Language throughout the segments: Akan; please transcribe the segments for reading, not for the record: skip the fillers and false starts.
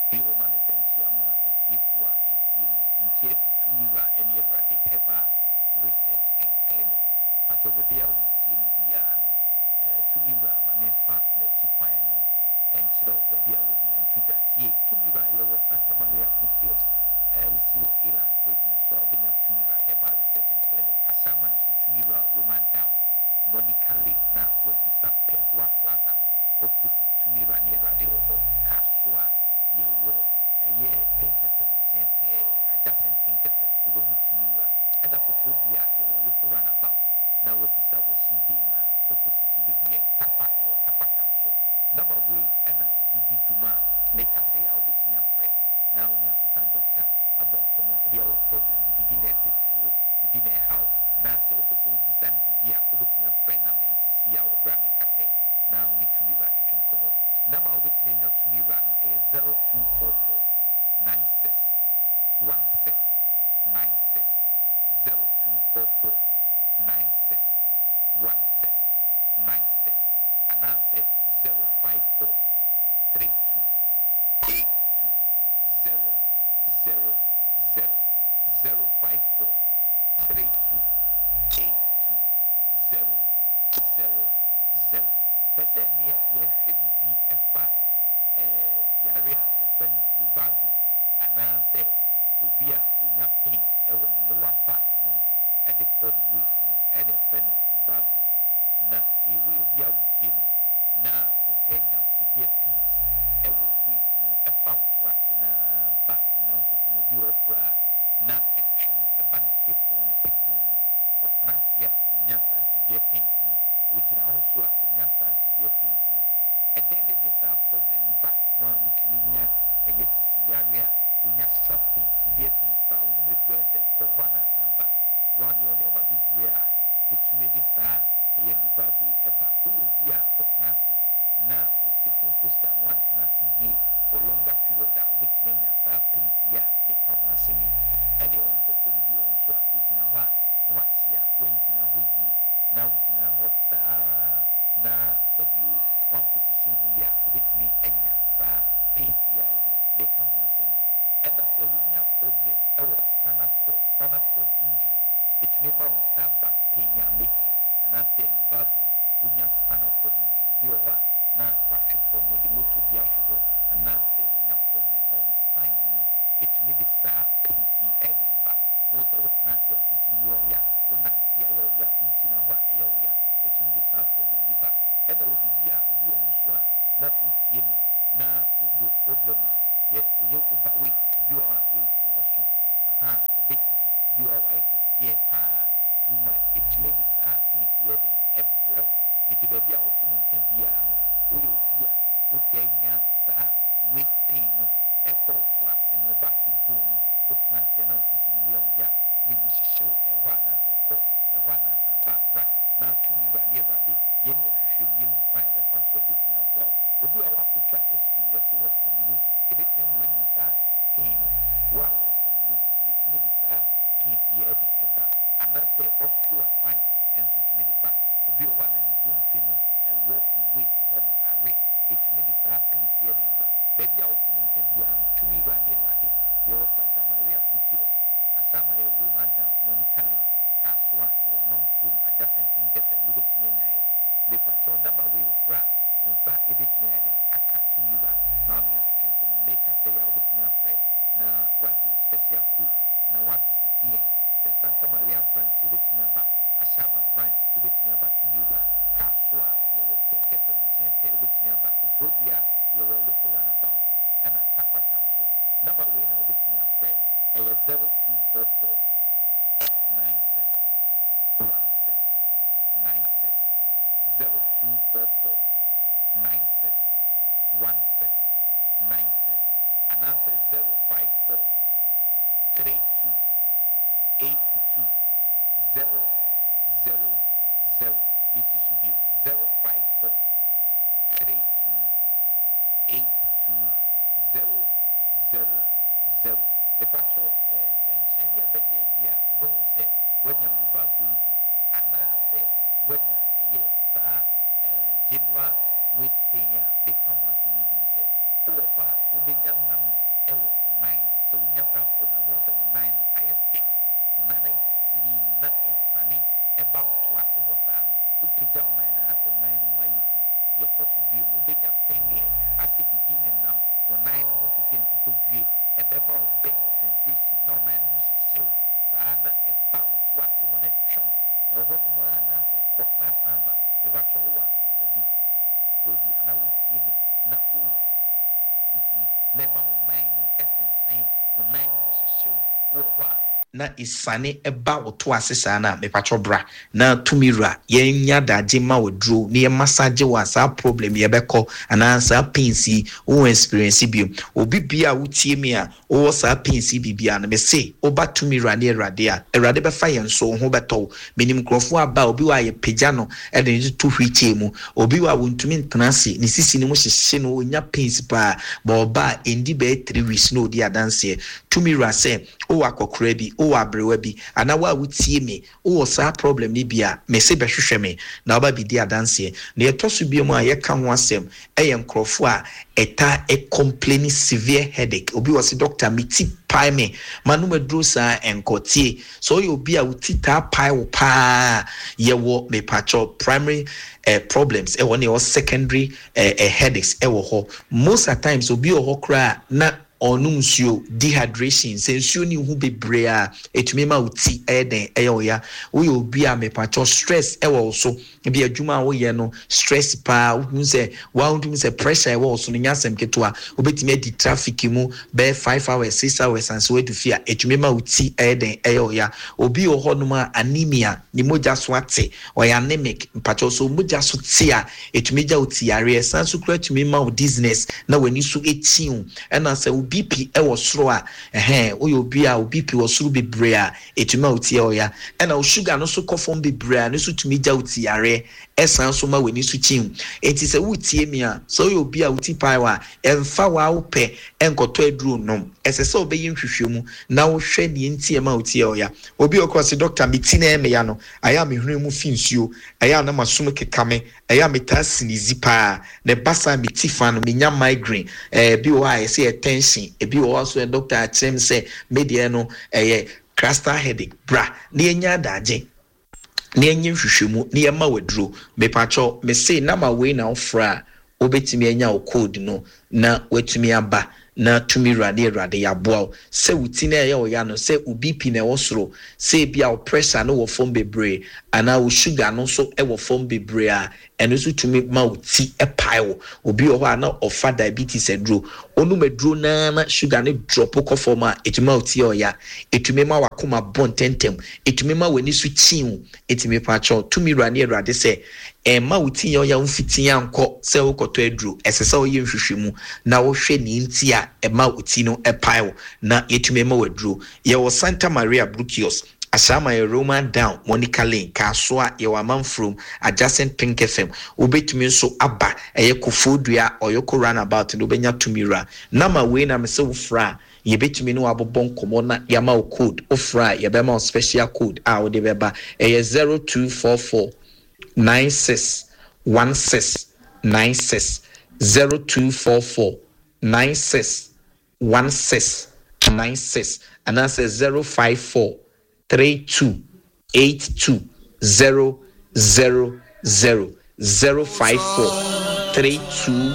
Eyo mami fenchiama etiefua etiemu nchiefi tumira eni erade heba research and clinic pacho bebe a utiemi biano tumira mami fa mechi kwan no enchira bebe a obi entu dwatie tumira ye wo Santa Maria Bukios we see wo Eland Bridge ne so obenya tumira heba research and clinic asama nso tumira Roman down Monica Lane na wabisa Pezwa Plaza no opposite tumira ne erade wo ho kaswa ye wo eye Pink FM nchempe adjacent Pink FM obo hu tumira and akofobia ye wo local runabout na wabisa washide na opposite be hu ye tapa ye wo tapa tamso number way and ye didi dwuma make say ya obetumi afre na oni assistant doctor abon komo e dia wo problem bibi na fix wo bibi na how na say opposite wabisa ni bibi a obetumi afre na me nsisi ya wo bra make say na oni tumira twetwen komo number obetumi nya tumira no e 0244 96 16 96 0244 96 16 96 and I say 054 32 82 000 054 32 82 000 Pese near your heavy efa yarea your friend Lubago and I say Ubia unya pains ewo ni lower back no and the cord waist no and a friend Lubago na ti we Ubia utie no na utenya severe pains ewo waist no efa to asena ba onanko komo bi okra na etwe no eba ne hip on hip bone no otnasia unya severe pains no ojina also a unya severe pains no and then this problem ba mo amutumi nya eyesisi yare a unya sharp pains severe pains ba we me dress e ko wana samba one yo ne ma bibria etumi di sa eye Lubago eba obi a otnase na o sitting posture no one tnase ye for longer period a obetumi nya sa pains ya ne ka ho asemi and the onko for bi on so a ojina ho a ne wachia wenjina ho ye na ojina ho sa na sabio one position ho ya obetumi enya sa pains ya de ne ka ho asemi and as a wunya problem spinal cord injury etumi ma on sa back pain ya making and I say Lubago wunya spinal cord injury bi o wa na wahwe for mo de moto bi ahwe and I say wunya problem on the spine no etumi de sa pains e de ba mo so what na say osisi ni o ya onanti ayo ya ujina ho a ayo ya etumi de sa problem ni ba and obi bi a obi on so a na utie me na ugo problem a ye overweight obi o a oso obesity bi o wa ekese pa too much etumi de sa pains ye de ebro eti baby a woti nka bia no o ye obi a o tenya sa waist pain no e ko to ase no ba hibo no o tena se na osisi ni ya oya ni mu hihyew e hwa na se ko e hwa na sa ba bra na tumi wa ni erade ye nyi hwehwe bi mu kwan e be fa so e betumi aboa obi a wakotwa SP yesi was spondylosis e betumi mu anya sa pain no wa was spondylosis le tumi de sa pains ye de eba ana se osteoarthritis enso tumi de ba obi o wa na ni bone pain no e wo ni waist ho no are etumi de sa pains ye de ba baby a woti nka bia no tumi wa ni erade ye was Santa Maria Bukios asama ye Roman down Monica Lane kaswa ye wa man from adjacent Pink FM wo betumi anya ye be pacho number we fra onsa ebetumi ade aka tumi wa na me atwetwen komo make say ya obetumi afre na wajo special code na wa visit yen say Santa Maria branch obetumi aba ashama branch obetumi aba tumi wa kaswa ye wo Pink FM nchempe obetumi aba kofobia ye wo local runabout and atakwa tamso number we na obetumi afre e 0244 96 16 96 0244 96 16 96 and answer 054 32 82 000. This should be 054 32 82 000. The patrol essentially a bad idea. When you say when you Lubago and I say when you general waist pain, they come once in living say, oh, wɔ hɔ a wobɛnya numbness ɛwɔ ɔnan no sɛ wonya saa problem wɔn sɛ ɔnan no ayɛ stiff ɔnan no ayɛ titiri na ɛsane ɛba ɔto ase hɔ saa no wopagya ɔnan no asɛ ɔnan no mu ayɛ du yɛtɔ so bio mu wobɛnya fɛnneɛ asɛ bibi ne nam ɔnan no ho te sɛ nkokɔdue ɛbɛma ɔbɛn ne sensation na ɔnan no ho hyehyew saa na ɛba ɔto ase hɔ no atwam ɛwɔ hɔ nom a na asɛ ɛkɔ na asan ba ɛbatwɛ wowɔ aberewa bi kuro bi anaa wotie me na wowɔ nsi na ɛma ɔnan no ɛsensɛn ɔnan no ho hyehyew wɔ hɔ a na isane eba oto ase saa na mepatro bra na tumira yenya daje ma wodro na ye massage wa saa problem ye beko ana saa painsi o experience bi obi bia wotie me a o saa painsi bibia na me say oba tumira na erade be fa ye nso ho beto menim krofo aba obi wa ye pagya no e de to hwiche mu obi wa wontumi ntenase ne sisi ne mo hyehye no onya painsi pa ba oba endi be 3 weeks no di adanse tumira say o akokora bi o abrewa bi ana wa wutie me o saa problem ni bia me se behwehwe me na oba bi di adanse na yetoso bi mu a ye ka ho asem eye nkrofo a eta complaining severe headache obi was doctor me ti pai me manu medro sa enkotie so you obi a wuti ta pai wo pa ye wo me pacho primary problems e won your secondary headaches e wo ho most at times obi o ho kra na onumsuo dehydration sensuo ni hu bebre a etumi ma uti eden eyoya wo obi a mepacho stress ewo so bi adwuma wo ye no stress pa hu se wa hu se pressure ewo so nya sem keto a obetimi adi traffic mu be 5 hours 6 hours and so we to fear etumi ma uti eden eyoya obi o honuma anemia ni moja so ate o ya anemic mepacho so moja so ti a etumi ja uti yare sanso kura etumi ma dizziness na wani so etiu ena se BP ewo soro a oyo bi a BP wo soro bebre a etuma utie oya ena o sugar no so kofom bebre a no so tumi ja utie yare esan so ma weni so chin enti se wutie mi a so oyo bi a uti pai wa emfa wa wo pe enkoto aduro nom ese se obeyi nhwehwemu na wo hwe ne enti e ma utie oya obi okosi doctor mitina eme ya no aya me hwenu mu finsuo aya na masom kekame aya metasini zipa ne basa mitifa no menya migraine bi wo a ese tension ebi wo also doctor atem say media no cluster headache bra na enya daje na enye hwehwemu na yema waduro mepacho me say na ma we na ofra obetimi enya o code no na watumi aba na tumi rade ya boa se wutina ya o ya no se ubp na wosoro se bia o pressure no wo form bebre ana o sugar no so e wo form bebre a eno so tumi ma uti e pile obi o ho ana ofa diabetes edro onu medro na sugar no drop ko form a etuma uti o ya etumi ma wakoma bontentem etumi ma wani so chin etumi pa cho tumi rade se ma uti ya mfiti anko se wo koto edro esesa o ye nhwehwemu na wo hwe ni nti a ma uti no e pile na etumi ma wadro ye wo Santa Maria Brucios Asama ye Roman down Monica Lane Kaswa ye waman from adjacent Pink FM obetumi so aba eye Kofodua oyoko runabout no benya tumira nama we na mese wo fra ye betumi no abobon komo na yama o code ofra ye bema o special code a wo de beba eye 0244 96 16 96 0244 96 16 96 and that's 054 32 82 000 054 32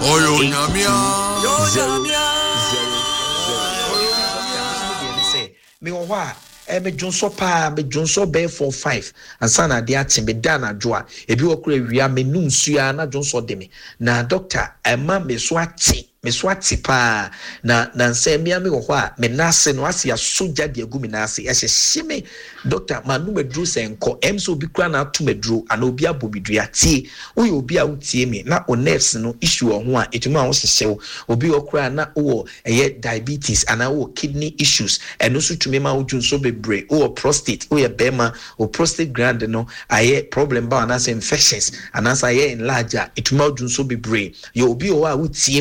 me wa me jonso pa me jonso be 45 ansana de atim be dana joa ebi okura wia me numsua na jonso de me na doctor ema me so ati pa na nse mia me wo a me nase no ase asoja de agu me nase ehye me doctor manu medru senko emso obi kura na ato medru ana obi abobidua tie oye obi a utie me na o nerves no issue ho a etuma ho hyehyew obi okura na wo diabetes ana wo kidney issues eno so tumi ma odun so bebre o prostate o ye bema o prostate gland no aye problem ba na say infections ana say enlarge etuma odun so bebre ye obi o a utie me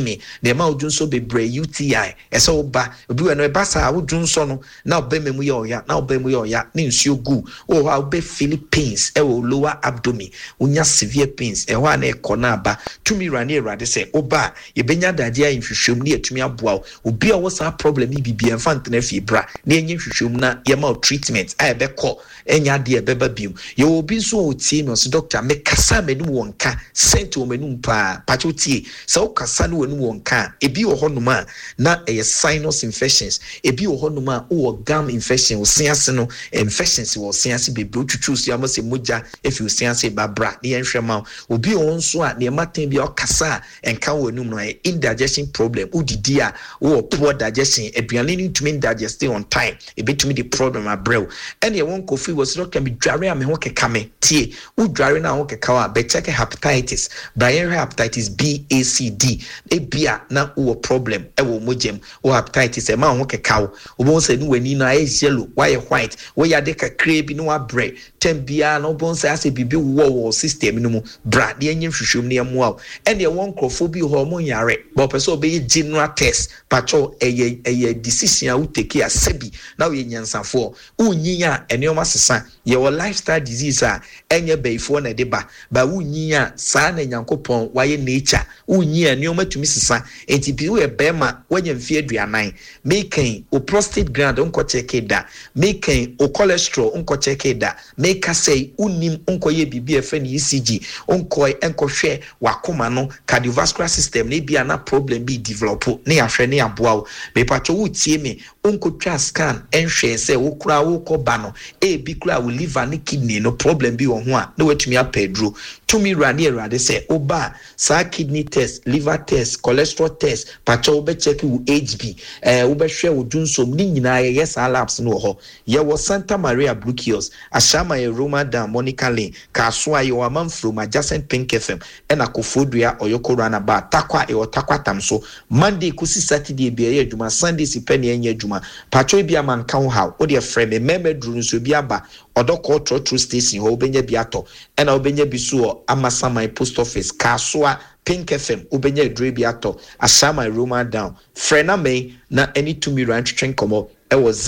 the amount of so be brave UTI as all ba obi no basa wo dwonso no na obem mu ye oya na obem mu ye oya na nsuo gu o ha obe Philippines e wo lower abdomen unya severe pains e ho na e kona aba tumi rane erade se oba ye benya dade a nhwehwem ne atumi aboa obi a wo sa problem bibia mfa ntena fi bra na enye nhwehwem na ye ma treatment a be ko enya de e beba biom ye obi so o tie me so doctor me kasa me no wonka sent o menum pa pacho tie se o kasa no wonu wonka ebi wo honoma na e sinus infections ebi wo honoma o gum infection o siase no infections wo siase bebre tutu so amase moja if you siase babra ne enhwema obi on so a ne maten bia o kasa enka wonum no indigestion problem udidi a o poor digestion aduane ni to digest on time ebetumi the problem abrew and ye won kofi was not can be dware am ho keka me tie udware na ho keka wa be check hepatitis brian hepatitis B A C D ebia na o problem e wo mojem o hepatitis e ma ho keka wo obon se ni wani na e yellow why white wo ya de kakra bi no abre tempia no obon se ase bibi wo system no mu bra de anyem hwehwem ne amoa and ye won crofobia hormone yare but person be general test pacho eye decision a wo take a sebi na wo nyansafo unyiya enioma sesa ye wo lifestyle disease a enye beifo na deba ba unyiya sa na nyankopon waye nature unyiya enioma tumi sesa entipi we bema wenye mfie aduanan making o prostate gland onko check da making o cholesterol onko check da make say unim onko ye bibi efe ni ECG onko enkohwe wakoma no cardiovascular system na bia na problem bi develop na ahwe na aboa me pacho wutie me onko twa scan enhwe se wo kura wo ko ba no e bi kura wo liver ne kidney no problem bi wo ho a na watumi apedro tumi rani erade se oba sa kidney test liver test cholesterol test pacho wo be check wo HB wo be hwe wo dunsom ni nyina ye yes labs no ho ye wo Santa Maria Brucios ashama ye Roma da Monica Lane kaso aye wo man from adjacent Pink FM ena kofodua oyoko rana ba takwa e otakwa tamso Monday kusi Saturday bi ye adwuma Sunday si pene enye adwuma pacho bi amanka ho ha wo de frame member dru nso bi aba odoko true station ho obenya bi ato ena obenya bi so amasama post office kaso Pink FM obenya dru bi ato ashama Roma down frena me na any to me ranch train komo e was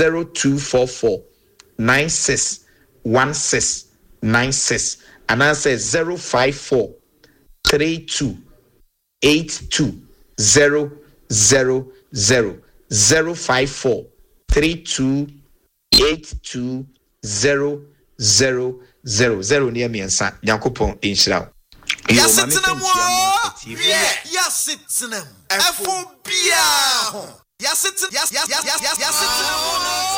0244 961696 and I say 054 32 82 000 054 32 82 000 near me and San Yankopon in Shroud. Yes, it's in them. Yes, it's in them. Yes, it's in them.